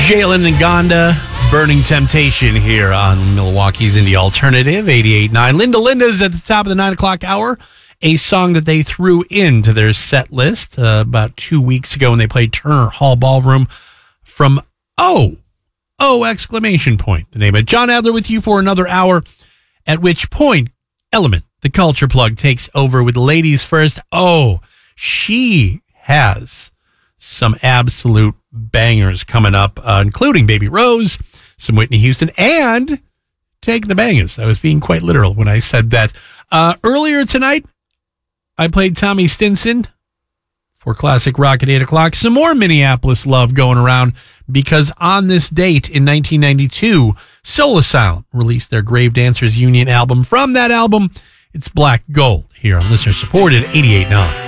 Jalen and Gonda, Burning Temptation here on Milwaukee's Indie Alternative, 88.9. Linda's at the top of the 9 o'clock hour, a song that they threw into their set list about 2 weeks ago when they played Turner Hall Ballroom from Oh, exclamation point, the name of it. John Adler with you for another hour, at which point Element, the culture plug, takes over with Ladies First. Oh, she has some absolute bangers coming up, including Baby Rose, some Whitney Houston, and Take the Bangers. I was being quite literal when I said that. Earlier tonight, I played Tommy Stinson for Classic Rock at 8 o'clock. Some more Minneapolis love going around because on this date in 1992, Soul Asylum released their Grave Dancers Union album. From that album, it's Black Gold here on listener-supported 88.9.